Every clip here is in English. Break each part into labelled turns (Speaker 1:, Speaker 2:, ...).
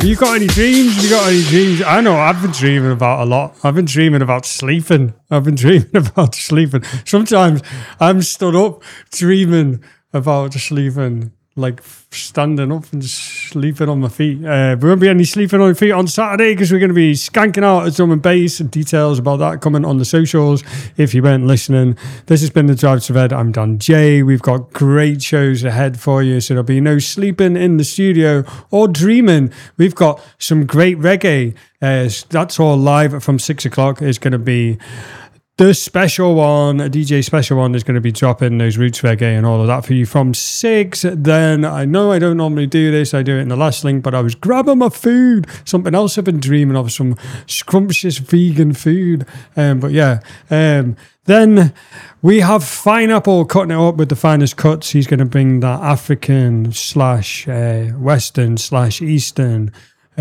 Speaker 1: you got any dreams? Have you got any dreams? I know I've been dreaming about a lot. I've been dreaming about sleeping. Sometimes I'm stood up dreaming about sleeping, like standing up and sleeping on my feet. There won't be any sleeping on your feet on Saturday because we're going to be skanking out at drum and bass, and details about that coming on the socials if you weren't listening. This has been The Drive to Red. I'm Dan J. We've got great shows ahead for you, so there'll be no sleeping in the studio or dreaming. We've got some great reggae. That's all live from 6 o'clock. It's going to be the special one, a DJ special one, is going to be dropping those roots reggae and all of that for you from 6. Then I know I don't normally do this. I do it in the last link, but I was grabbing my food. Something else I've been dreaming of, some scrumptious vegan food. Then we have Fine Apple cutting it up with the finest cuts. He's going to bring that African / Western / Eastern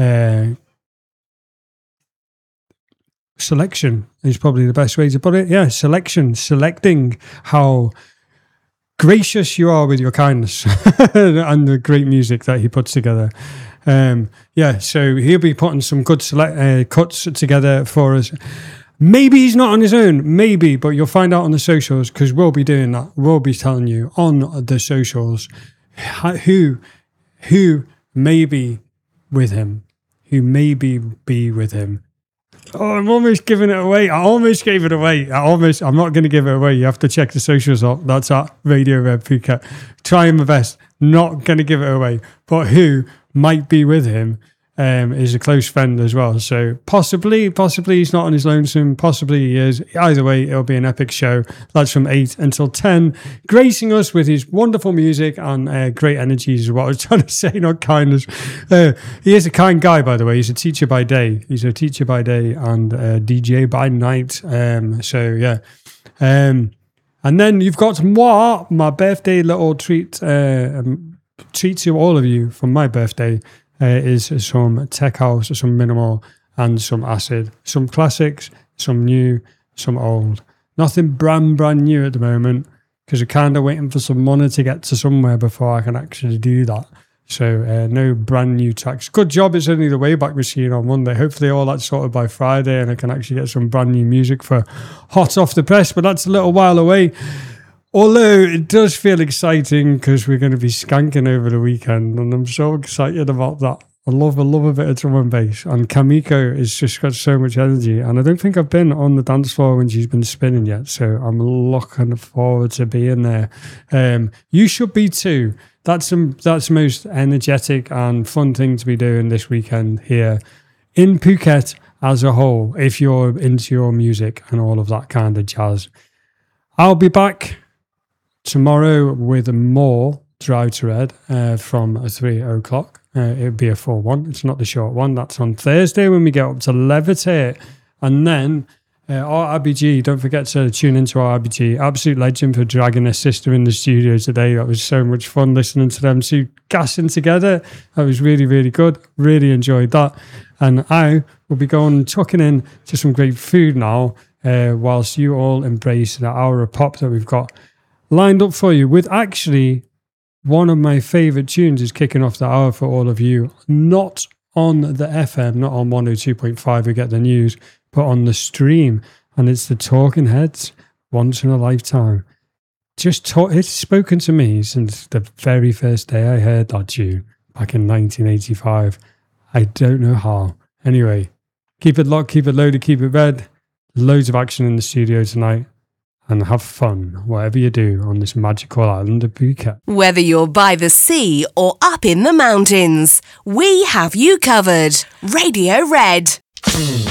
Speaker 1: selection is probably the best way to put it. Yeah, selecting how gracious you are with your kindness and the great music that he puts together. So he'll be putting some good cuts together for us. Maybe he's not on his own, maybe, but you'll find out on the socials because we'll be doing that. We'll be telling you on the socials who may be with him, who maybe be with him. Oh, I'm almost giving it away. I almost gave it away. I'm not going to give it away. You have to check the socials up. That's at Radio Red Phuket. Trying my best. Not going to give it away. But who might be with him is a close friend as well. So possibly he's not on his lonesome. Possibly he is. Either way, it'll be an epic show. That's from 8 until 10. Gracing us with his wonderful music and great energies is what I was trying to say, not kindness. He is a kind guy, by the way. He's a teacher by day. He's a teacher by day and a DJ by night. And then you've got moi, my birthday little treat to all of you from my birthday. Is some tech house, some minimal, and some acid. Some classics, some new, some old. Nothing brand new at the moment because I'm kind of waiting for some money to get to somewhere before I can actually do that. So no brand new tracks. Good job it's only the Wayback Machine on Monday. Hopefully all that's sorted by Friday and I can actually get some brand new music for hot off the press, but that's a little while away. Although it does feel exciting because we're going to be skanking over the weekend and I'm so excited about that. I love a bit of drum and bass, and Kamiko has just got so much energy and I don't think I've been on the dance floor when she's been spinning yet, so I'm looking forward to being there. You should be too. That's the most energetic and fun thing to be doing this weekend here in Phuket as a whole, if you're into your music and all of that kind of jazz. I'll be back tomorrow with more Drive to Red from 3 o'clock. It'll be a full one. It's not the short one. That's on Thursday when we get up to Levitate. And then RBG, don't forget to tune into RBG. Absolute legend for dragging their sister in the studio today. That was so much fun listening to them two gassing together. That was really, really good. Really enjoyed that. And I will be going and tucking in to some great food now whilst you all embrace the hour of pop that we've got lined up for you, with actually one of my favourite tunes is kicking off the hour for all of you, not on the FM, not on 102.5 we get the news, but on the stream, and it's the Talking Heads, Once in a Lifetime. It's spoken to me since the very first day I heard that tune back in 1985. I don't know how. Anyway, keep it locked, keep it loaded, keep it red. Loads of action in the studio tonight. And have fun, whatever you do, on this magical island of Phuket.
Speaker 2: Whether you're by the sea or up in the mountains, we have you covered. Radio Red.